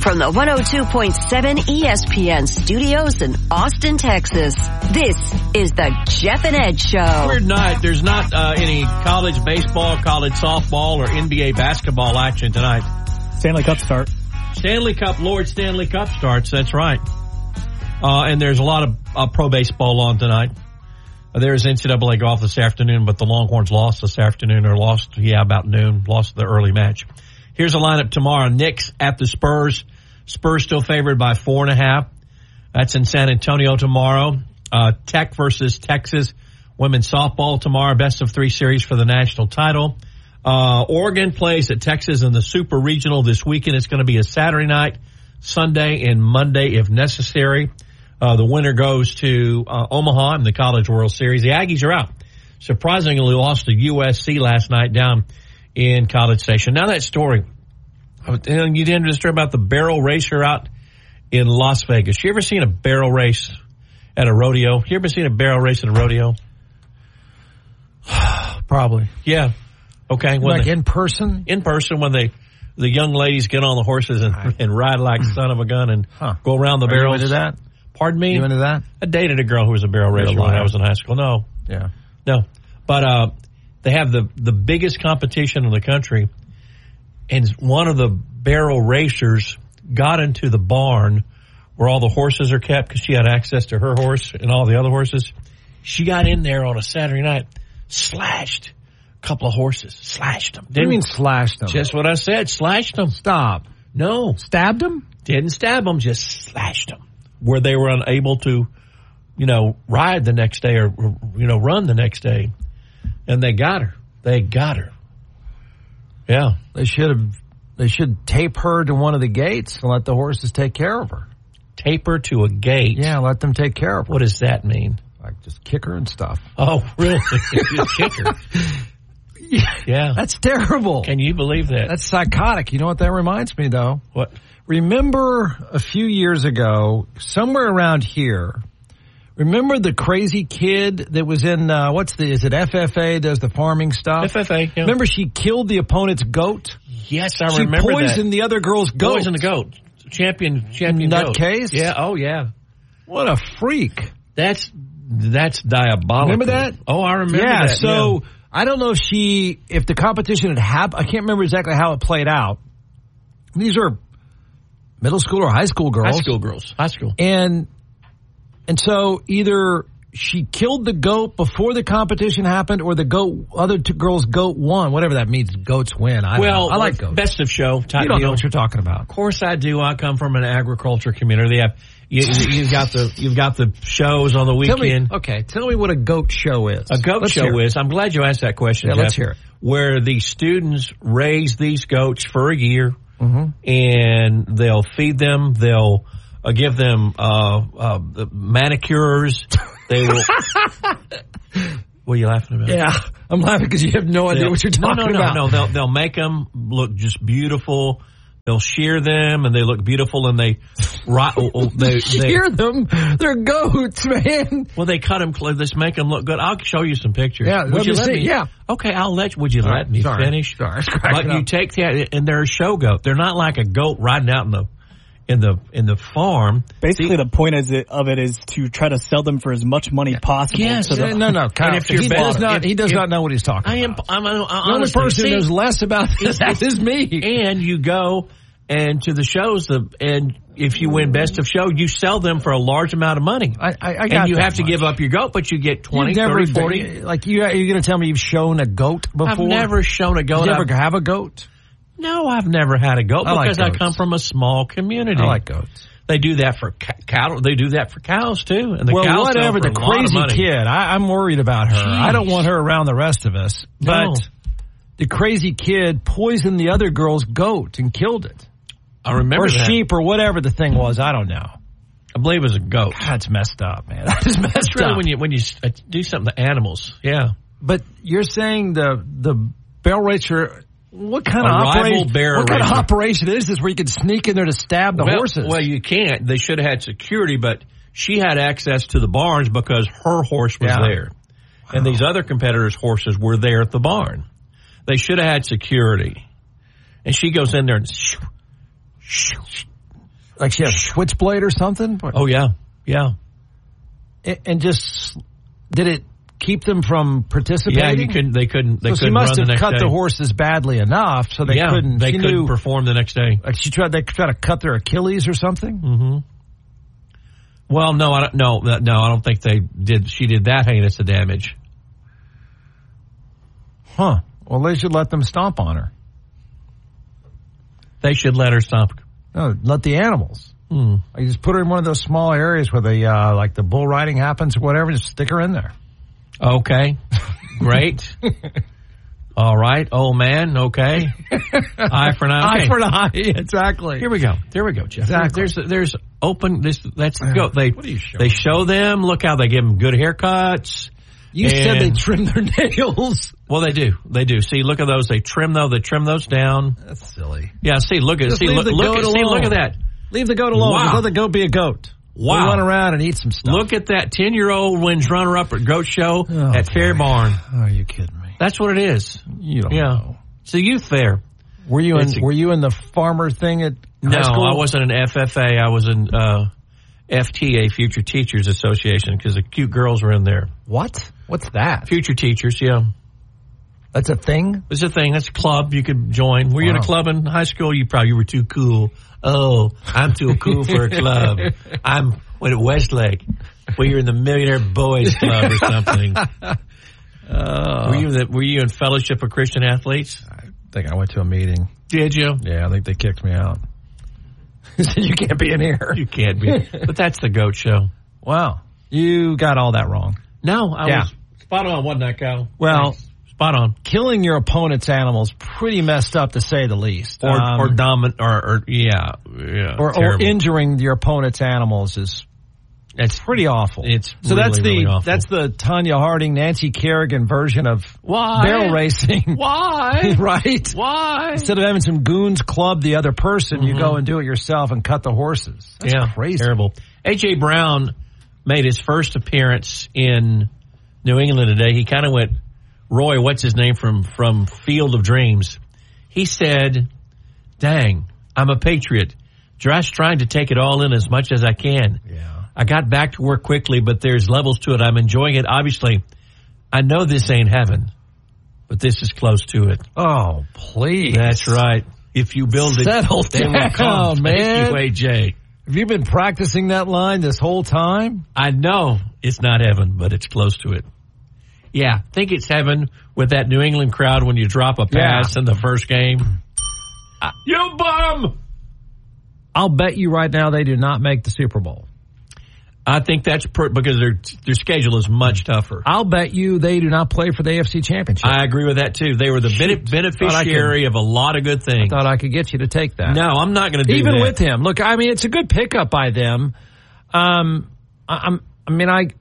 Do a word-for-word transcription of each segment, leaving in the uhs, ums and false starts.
From the one oh two point seven E S P N studios in Austin, Texas, this is the Jeff and Ed Show. Weird night. There's not uh, any college baseball, college softball, or N B A basketball action tonight. Stanley Cup start. Stanley Cup, Lord Stanley Cup starts. That's right. Uh, and there's a lot of uh, pro baseball on tonight. Uh, there's N C double A golf this afternoon, but the Longhorns lost this afternoon, or lost, yeah, about noon, lost the early match. Here's a lineup tomorrow. Knicks at the Spurs. Spurs still favored by four and a half. That's in San Antonio tomorrow. Uh, Tech versus Texas. Women's softball tomorrow. Best of three series for the national title. Uh, Oregon plays at Texas in the Super Regional this weekend. It's going to be a Saturday night, Sunday, and Monday if necessary. Uh, the winner goes to uh, Omaha in the College World Series. The Aggies are out. Surprisingly lost to U S C last night down in College Station. Now that story. You didn't just hear about the barrel racer out in Las Vegas. You ever seen a barrel race at a rodeo? You ever seen a barrel race at a rodeo? Probably. Yeah. Okay. When like they, in person? In person when they, the young ladies get on the horses and, I, and ride like son of a gun and huh. go around the Are barrels. You into that? Pardon me? You into that? I dated a girl who was a barrel racer when I was in high school. No. Yeah. No. But uh, they have the, the biggest competition in the country. And one of the barrel racers got into the barn where all the horses are kept because she had access to her horse and all the other horses. She got in there on a Saturday night, slashed a couple of horses, slashed them. What do you mean slashed them? Just what I said, slashed them. Stop. No. Stabbed them? Didn't stab them, just slashed them. Where they were unable to, you know, ride the next day or, you know, run the next day. And they got her. They got her. Yeah. They should have, they should tape her to one of the gates and let the horses take care of her. Tape her to a gate? Yeah, let them take care of her. What does that mean? Like just kick her and stuff. Oh, really? Just kick her. Yeah. That's terrible. Can you believe that? That's psychotic. You know what that reminds me, though? What? Remember a few years ago, somewhere around here, remember the crazy kid that was in, uh, what's the, is it F F A, does the farming stuff? F F A, yeah. Remember she killed the opponent's goat? Yes, I she remember that. She poisoned the other girl's goat. Poisoned the goat. Champion, champion goat. Nutcase? Yeah, oh yeah. What a freak. That's, that's diabolical. Remember that? Oh, I remember yeah, that. So, yeah. I don't know if she, if the competition had happened, I can't remember exactly how it played out. These are middle school or high school girls. High school girls. High school. And, and so either she killed the goat before the competition happened or the goat, other two girls' goat won, whatever that means. Goats win. I well, don't know. I like goats. Best of show type You don't deal. know what you're talking about. Of course I do. I come from an agriculture community. They have, you, you've got the, you've got the shows on the weekend. Tell me, okay. Tell me what a goat show is. A goat let's show is, I'm glad you asked that question, Yeah, Jeff, let's hear it. Where the students raise these goats for a year. Mm-hmm. And they'll feed them. They'll uh, give them uh, uh, manicures. They will. What are you laughing about? Yeah, I'm laughing because you have no idea they'll, what you're talking no, no, about. No, no, they'll they'll make them look just beautiful. They'll shear them, and they look beautiful, and they, right, they, they shear them. They're goats, man. Well, they cut them. They just make them look good. I'll show you some pictures. Yeah, would you let see, me? Yeah. Okay, I'll let you. Would you All let right, me sorry. finish? Sorry, but you take that, and they're a show goat. They're not like a goat riding out in the in the in the farm. Basically, See, the point is it, of it is to try to sell them for as much money possible. Yes, so yeah, no, no. Kyle, if you're he bad- does not. if- he does if- not know what he's talking I am. about. I'm. I'm, I'm the only honestly, person see, who knows less about this is me. And you go and to the shows, the and if you win best of show, you sell them for a large amount of money. I, I, I got and you that have to much. give up your goat, but you get twenty, You've never, thirty, forty. Like you, you're going to tell me you've shown a goat before? I've never shown a goat. Did you ever I've- have a goat? No, I've never had a goat I like because I goats. come from a small community. I like goats. They do that for ca- cattle. They do that for cows too. And the Well, cows whatever. sell The for a lot of crazy money. kid. I, I'm worried about her. Jeez. I don't want her around the rest of us. But No. the crazy kid poisoned the other girl's goat and killed it. I remember or that. sheep or whatever the thing was. I don't know. I believe it was a goat. That's messed up, man. That is messed It's really up. when you when you uh, do something to animals. Yeah. But you're saying the the barrel racer. What kind A of rival operation? barrel What kind of racer. operation is this where you can sneak in there to stab the well, horses? Well, you can't. They should have had security, but she had access to the barns because her horse was Yeah. there. And these other competitors' horses were there at the barn. They should have had security. And she goes in there and shoo, shoo, Like she had a switchblade or something? Oh, yeah. Yeah. And, and just, did it keep them from participating? Yeah, you couldn't, they couldn't, they so couldn't she must run have the next cut day. the horses badly enough so they yeah, couldn't. they she couldn't knew, perform the next day. Like she tried, they tried to cut their Achilles or something? Mm-hmm. Well, no, I don't, no, no, I don't think they did, she did that heinous a damage. Huh. Well, they should let them stomp on her. They should let her stomp. No, let the animals. Hmm. You just put her in one of those small areas where the uh, like the bull riding happens or whatever. Just stick her in there. Okay, great. All right, old man. Okay, eye for an eye. Okay. Eye for an eye. Exactly. Here we go. There we go, Jeff. Exactly. There's there's open. This let's go. They What are you showing? they show them. Look how they give them good haircuts. You and, said they trim their nails. Well, they do. They do. See, look at those. They trim those. They trim those down. That's silly. Yeah. See, look at Just see leave look the look goat at see alone. look at that. Leave the goat alone. Wow. Just let the goat be a goat. Wow. We'll run around and eat some stuff. Look at that ten-year-old wins runner-up at Goat Show Oh, at Fair boy. Barn. Oh, are you kidding me? That's what it is. You don't Yeah. know. It's a youth fair. Were you in? It's a- Were you in the farmer thing at No, high school? I wasn't an F F A. I was in uh, F T A, Future Teachers Association, because the cute girls were in there. What? What's that? Future teachers, yeah. That's a thing? It's a thing. That's a club you could join. Were you in a Wow. club in high school? You probably were too cool. Oh, I'm too cool for a club. I'm went at Westlake. Well, you're in the Millionaire Boys Club or something. Uh, were you in the, Were you in Fellowship of Christian Athletes? I think I went to a meeting. Did you? Yeah, I think they kicked me out. Said you can't be in here. You can't be. But that's the Goat Show. Wow. You got all that wrong. No, I Yeah. was spot on, wasn't I, Kyle? Well, Thanks. Spot on. killing your opponent's animals pretty messed up to say the least. Or Um, or dominant or, or yeah, yeah. or, or terrible. injuring your opponent's animals is It's pretty awful. It's so that's the really, really awful. that's the Tanya Harding, Nancy Kerrigan version of Why? barrel racing. Why? Right? Why? Instead of having some goons club the other person, Mm-hmm. you go and do it yourself and cut the horses. That's yeah, crazy. terrible. A J. Brown made his first appearance in New England today. He kind of went, Roy, what's his name from, from Field of Dreams? He said, dang, I'm a patriot. Just trying to take it all in as much as I can. Yeah. I got back to work quickly, but there's levels to it. I'm enjoying it. Obviously, I know this ain't heaven, but this is close to it. Oh, please. That's right. If you build it, Settle they will down, come. man. Thank you, A J. Have you been practicing that line this whole time? I know it's not heaven, but it's close to it. Yeah, think it's heaven with that New England crowd when you drop a pass Yeah. in the first game. Uh, you bum! I'll bet you right now they do not make the Super Bowl. I think that's per- because their their schedule is much tougher. I'll bet you they do not play for the A F C Championship. I agree with that too. They were the bene- beneficiary of a lot of good things. Thought I could get you to take that. No, I'm not going to do Even that. with him. Look, I mean, it's a good pickup by them. Um, I, I'm, I mean, I,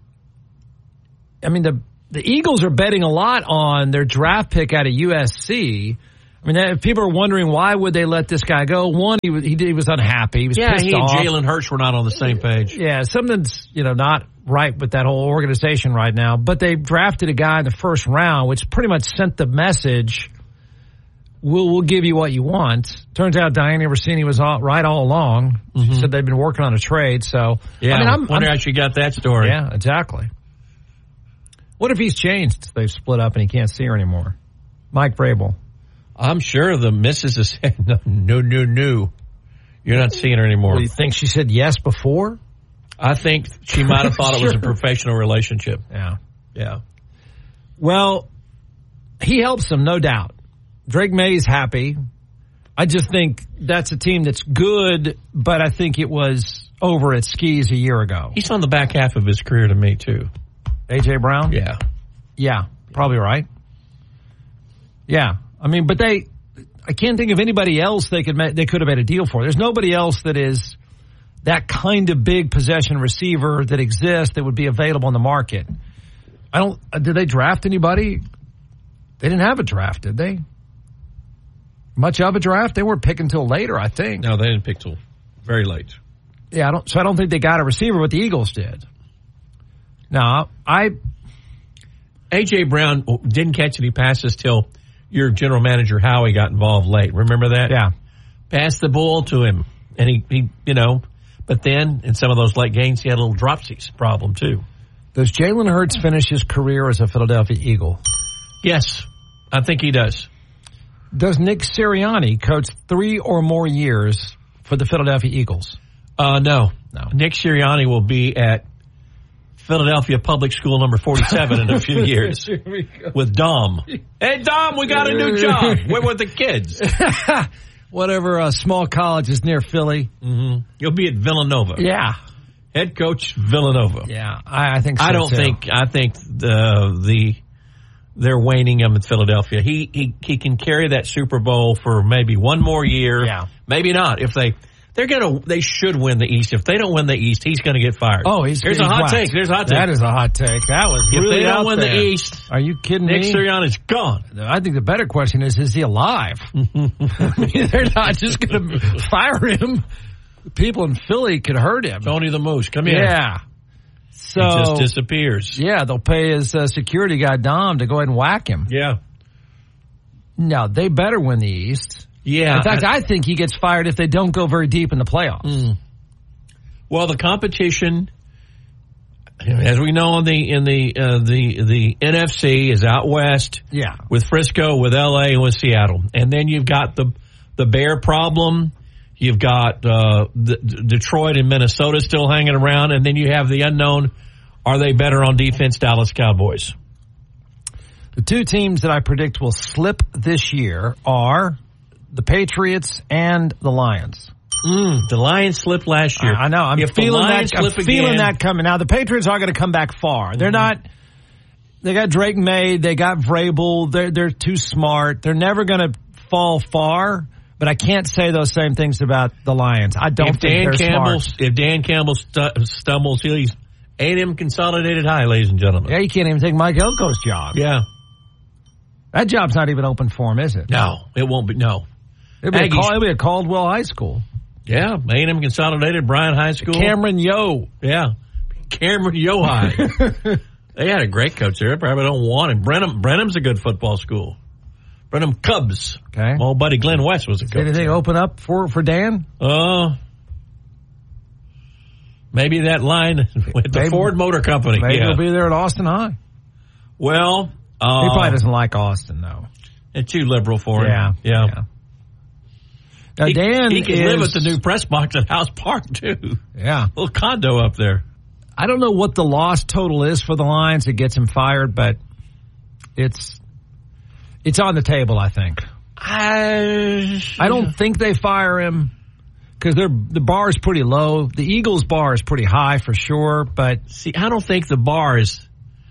I mean, the the Eagles are betting a lot on their draft pick out of U S C. I mean, if people are wondering why would they let this guy go? One, he was he, did, he was unhappy. He was Yeah, pissed he and off. Jalen Hurts were not on the same page. Yeah, something's, you know, not right with that whole organization right now. But they drafted a guy in the first round, which pretty much sent the message, we'll, we'll give you what you want. Turns out Diana Rossini was all, right all along. She said they've been working on a trade. So, Yeah, I mean, I'm, wonder I'm- how she got that story. yeah, exactly. What if he's changed? They've split up and he can't see her anymore. Mike Vrabel. I'm sure the missus has said, no, no, no, no. You're not seeing her anymore. Do you think she said yes before? I think she might have thought it was a Sure. professional relationship. Yeah. Yeah. Well, he helps them, no doubt. Drake May's happy. I just think that's a team that's good, but I think it was over at skis a year ago. He's on the back half of his career to me, too. A J. Brown? Yeah. Yeah, probably right. Yeah. I mean, but they, I can't think of anybody else they could ma- they could have made a deal for. There's nobody else that is that kind of big possession receiver that exists that would be available in the market. I don't, uh, did they draft anybody? They didn't have a draft, did they? Much of a draft? They weren't picking until later, I think. No, they didn't pick till very late. Yeah, I don't, so I don't think they got a receiver, but the Eagles did. No, I, A J. Brown didn't catch any passes till your general manager, Howie, got involved late. Remember that? yeah. Passed the ball to him. And he, he, you know, But then in some of those late games, he had a little dropsies problem too. Does Jalen Hurts finish his career as a Philadelphia Eagle? Yes, I think he does. Does Nick Sirianni coach three or more years for the Philadelphia Eagles? Uh, no. No. Nick Sirianni will be at Philadelphia Public School number forty-seven in a few years with Dom. Hey, Dom, we got a new job. We're with the kids. Whatever uh, small college is near Philly. Mm-hmm. You'll be at Villanova. Yeah. Head coach Villanova. Yeah, I, I think so I don't too. think, I think the, the, they're waning him at Philadelphia. He, he, he can carry that Super Bowl for maybe one more year. Yeah. Maybe not. If they, they're gonna, they should win the East. If they don't win the East, he's gonna get fired. Oh, he's There's he's a hot whacked. take. There's a hot take. That is a hot take. That was If really they don't out win there. the East, Are you kidding Nick me? Sirianni's gone. I think the better question is, is he alive? They're not just going to fire him. People in Philly could hurt him. Tony the Moose, come here. Yeah. So, He just disappears. yeah, they'll pay his uh, security guy, Dom, to go ahead and whack him. Yeah. No, they better win the East. Yeah. In fact, I, I think he gets fired if they don't go very deep in the playoffs. Mm. Well, the competition, as we know in the in the uh, the the N F C, is out west. Yeah. With Frisco, with L A, and with Seattle, and then you've got the the Bear problem. You've got uh, the, Detroit and Minnesota still hanging around, and then you have the unknown: are they better on defense? Dallas Cowboys. The two teams that I predict will slip this year are the Patriots and the Lions. Mm, the Lions slipped last year. I know. I'm if feeling that. I'm slip feeling again, that coming. Now the Patriots are going to come back far. They're Mm-hmm. not. They got Drake May. They got Vrabel. They're they're too smart. They're never going to fall far. But I can't say those same things about the Lions. I don't if think Dan they're Campbell, smart. If Dan Campbell stu- stumbles, he's A and M Consolidated High, ladies and gentlemen. Yeah, you can't even take Mike Elko's job. Yeah. That job's not even open for him, is it? No, it won't be. No. It'll be, a, Aggies. Cal- it'll be a Caldwell High School. Yeah, A and M Consolidated, Bryan High School. Cameron Yo. Yeah. Cameron Yo High. They had a great coach there. Probably don't want him. Brenham, Brenham's a good football school. Brenham Cubs. Okay. My old buddy Glenn West was a coach. Anything open up for, for Dan? Uh, maybe that line with the Maybe- Ford Motor Company. Maybe yeah. he'll be there at Austin High. Well, uh, He probably doesn't like Austin, though. it's too liberal for him. Yeah. Yeah. yeah. Now, He, Dan he can is, live at the new press box at House Park, too. Yeah. Little condo up there. I don't know what the loss total is for the Lions that gets him fired, but it's it's on the table, I think. I, I don't think they fire him because the bar is pretty low. The Eagles' bar is pretty high for sure, but see. I don't think the bar is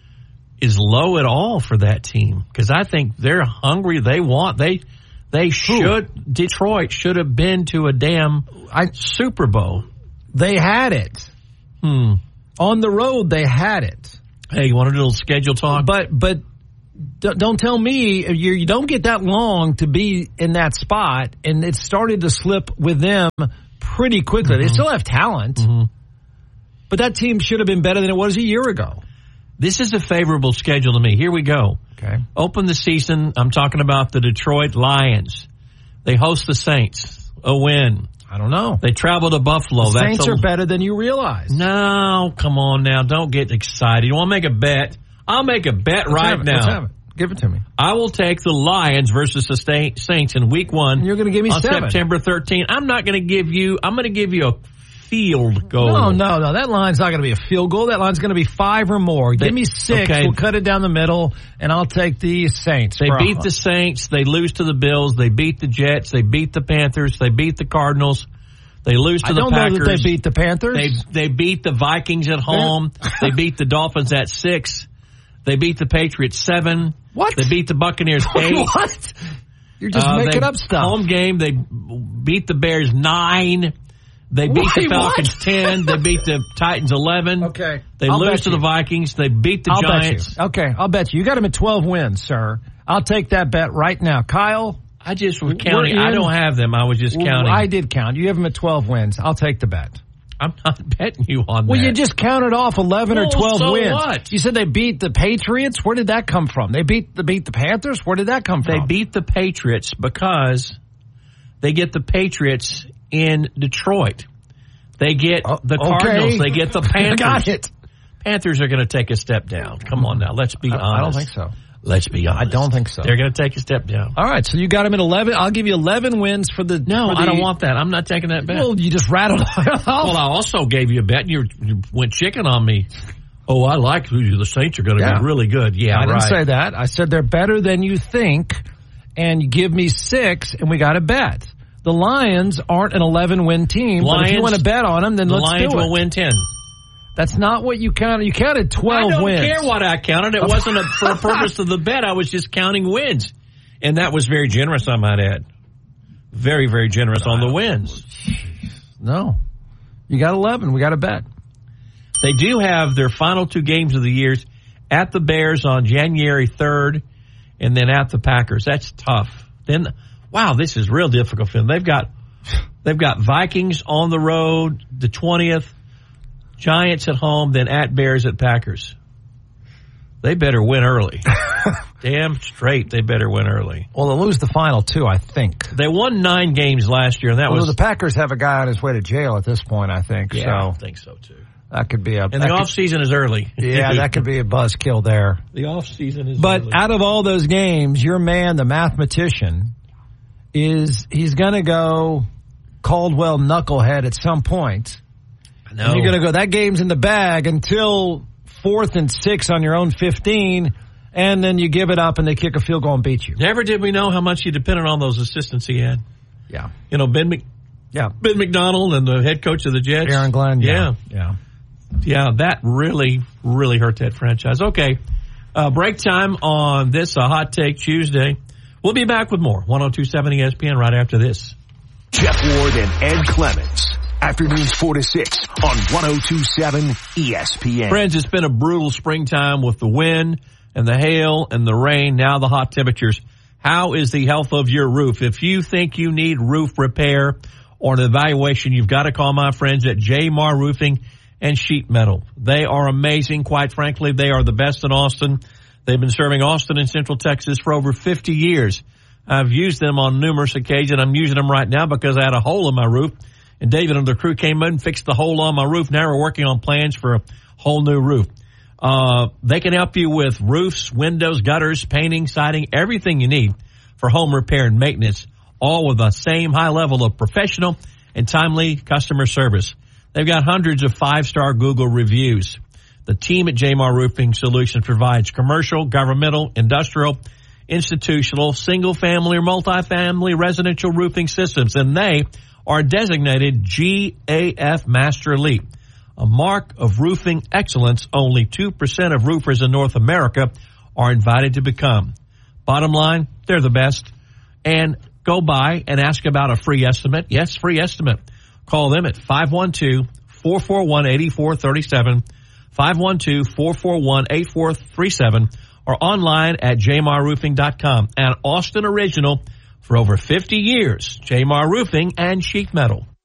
is low at all for that team because I think they're hungry. They want they they should. Detroit should have been to a damn I, Super Bowl. they had it. Hmm. On the road, they had it. Hey, you want a little schedule talk? But but don't don't tell me you you don't get that long to be in that spot, and it started to slip with them pretty quickly. Mm-hmm. They still have talent, Mm-hmm. but that team should have been better than it was a year ago. This is a favorable schedule to me. Here we go. Okay. Open the season. I'm talking about the Detroit Lions. They host the Saints. A win. I don't know. They travel to Buffalo. The That's Saints a, are better than you realize. No, come on now. Don't get excited. You want to make a bet? I'll make a bet Let's right have it. Let's now. have it. Give it to me. I will take the Lions versus the Saints in week one. You're going to give me on seven. September thirteenth. I'm not going to give you, I'm going to give you a field goal. No, no, no. That line's not going to be a field goal. That line's going to be five or more. They- Give me six. okay. We'll cut it down the middle, and I'll take the Saints. They Bravo. beat the Saints. They lose to the Bills. They beat the Jets. They beat the Panthers. They beat the Cardinals. They lose to I the don't Packers. know that they beat the Panthers. They they beat the Vikings at home. They beat the Dolphins at six. They beat the Patriots seven. What? They beat the Buccaneers eight. What? You're just Uh, making they- up stuff. Home game. They beat the Bears nine. They beat Wait, the Falcons what? ten. They beat the Titans eleven. Okay. They I'll lose bet to you. the Vikings. They beat the I'll Giants. bet you. Okay, I'll bet you. You got him at twelve wins, sir. I'll take that bet right now. Kyle? I just was counting. I in- don't have them. I was just counting. I did count. You have him at twelve wins. I'll take the bet. I'm not betting you on Well, that. you just counted off eleven or Well, twelve so wins. what? You said they beat the Patriots. Where did that come from? They beat the beat the Panthers. Where did that come They from? beat the Patriots because they get the Patriots in Detroit. They get Oh, the okay. Cardinals. They get the Panthers. Got it. Panthers are going to take a step down. Come on now. Let's be I, honest. I don't think so. Let's be honest. I don't think so. They're going to take a step down. All right, so you got him at eleven. I'll give you eleven wins for the. No, for the, I don't want that. I'm not taking that bet. Well, you just rattled off. Well, I also gave you a bet, and you, you went chicken on me. Oh, I like who the Saints are going to Yeah. be really good. Yeah, I didn't right. say that. I said they're better than you think, and you give me six, and we got to bet. The Lions aren't an eleven-win team, Lions, but if you want to bet on them, then the let's Lions do it. will win ten. That's not what you counted. You counted twelve I don't wins. care what I counted. It wasn't a, for a purpose of the bet. I was just counting wins. And that was very generous, I might add. Very, very generous on the wins. No. You got eleven. We got to bet. They do have their final two games of the years at the Bears on January third and then at the Packers. That's tough. Then, wow, this is real difficult for them. They've got, they've got Vikings on the road, the twentieth, Giants at home, then at Bears at Packers. They better win early. Damn straight, they better win early. Well, they'll lose the final two, I think. They won nine games last year, and that Well, was the Packers have a guy on his way to jail at this point, I think. yeah, So I think so too. that could be a. And the that off could- season is early. Yeah, that could be a buzzkill there. The off season is But early. out of all those games, your man, the mathematician, is he's going to go Caldwell knucklehead at some point. No. And you're going to go, that game's in the bag until fourth and six on your own fifteen, and then you give it up and they kick a field goal and beat you. Never did we know how much he depended on those assistants he had. Yeah. You know, Ben Mc, Yeah. Ben McDonald and the head coach of the Jets. Aaron Glenn. Yeah. Yeah. Yeah, that really, really hurt that franchise. Okay. Uh, break time on this uh, Hot Take Tuesday. We'll be back with more. ten twenty-seven E S P N right after this. Jeff Ward and Ed Clements. Afternoons four to six on ten twenty-seven E S P N. Friends, it's been a brutal springtime with the wind and the hail and the rain, now the hot temperatures. How is the health of your roof? If you think you need roof repair or an evaluation, you've got to call my friends at J Mar Roofing and Sheet Metal. They are amazing. Quite frankly, they are the best in Austin. They've been serving Austin and Central Texas for over fifty years. I've used them on numerous occasions. I'm using them right now because I had a hole in my roof. And David and the crew came in and fixed the hole on my roof. Now we're working on plans for a whole new roof. Uh, they can help you with roofs, windows, gutters, painting, siding, everything you need for home repair and maintenance, all with the same high level of professional and timely customer service. They've got hundreds of five-star Google reviews. The team at J Mar Roofing Solutions provides commercial, governmental, industrial, institutional, single-family or multifamily residential roofing systems, and they are designated G A F Master Elite, a mark of roofing excellence only two percent of roofers in North America are invited to become. Bottom line, they're the best. And go by and ask about a free estimate. Yes, free estimate. Call them at five one two, four four one, eight four three seven, five one two, four four one, eight four three seven, or online at j mar roofing dot com. An Austin original for over fifty years, J Mar Roofing and Sheet Metal.